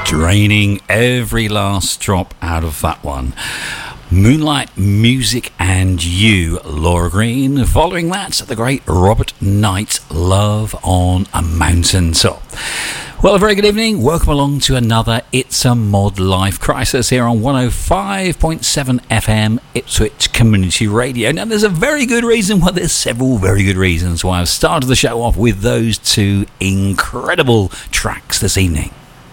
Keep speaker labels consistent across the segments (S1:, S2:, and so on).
S1: Draining every last drop out of that one. Moonlight Music and You, Laura Green. Following that, the great Robert Knight, Love on a Mountain Top. Well, a very good evening. Welcome along to another It's a Mod Life Crisis here on 105.7 FM Ipswich Community Radio. Now, there's a very good reason, well, there's several very good reasons why I've started the show off with those two incredible tracks this evening.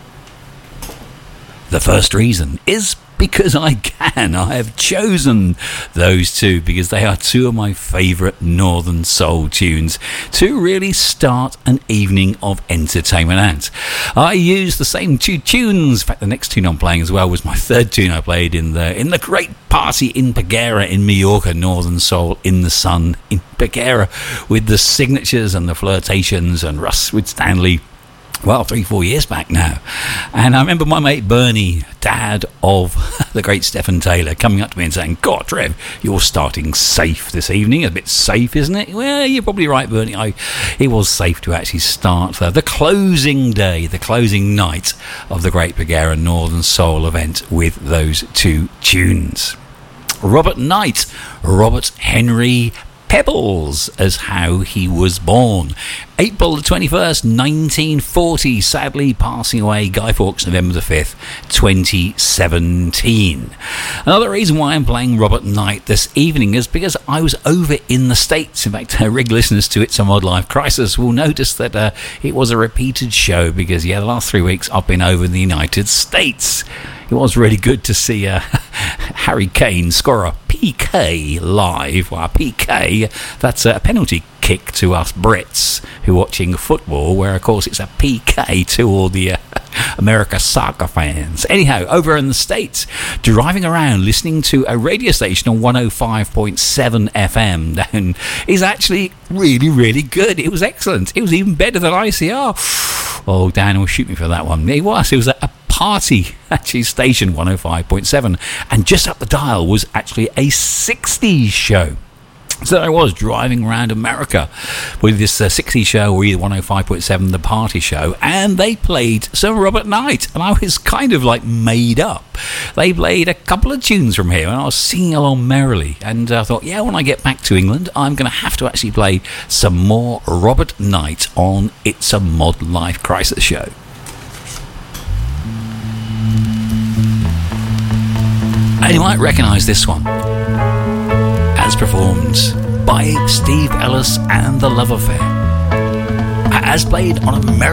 S1: The first reason is because I can. I have chosen those two because they are two of my favourite Northern Soul tunes to really start an evening of entertainment out. I used the same two tunes. In fact, the next tune I'm playing as well was my third tune I played in the great party in Pagera in Mallorca, Northern Soul in the Sun in Pagera, with the signatures and the flirtations and Russ with Stanley. Well, 3-4 years back now. And I remember my mate Bernie, dad of the great Stephen Taylor, coming up to me and saying, God, Trev, you're starting safe this evening. A bit safe, isn't it? Well, you're probably right, Bernie. It was safe to actually start the closing day, the closing night of the great Pagera Northern Soul event with those two tunes. Robert Knight, Robert Henry Pebbles, as how he was born. April the 21st, 1940, sadly passing away, Guy Fawkes, November the 5th, 2017. Another reason why I'm playing Robert Knight this evening is because I was over in the States. In fact, regular listeners to It's a Mod Life Crisis will notice that it was a repeated show because, the last 3 weeks I've been over in the United States. It was really good to see Harry Kane score a PK live. Well, PK, that's a penalty kick to us Brits who are watching football, where, of course, it's a PK to all the America soccer fans. Anyhow, over in the States, driving around listening to a radio station on 105.7 FM down is actually really, really good. It was excellent. It was even better than ICR. Oh, Dan will shoot me for that one. It was a party, actually, station 105.7, and just up the dial was actually a 60s show. So I was driving around America with this 60s show, or either 105.7, the party show, and they played some Robert Knight, and I was kind of like made up. They played a couple of tunes from here, and I was singing along merrily, and I thought, when I get back to England, I'm going to have to actually play some more Robert Knight on It's a Mod Life Crisis show. And you might recognise this one, as performed by Steve Ellis and the Love Affair, as played on American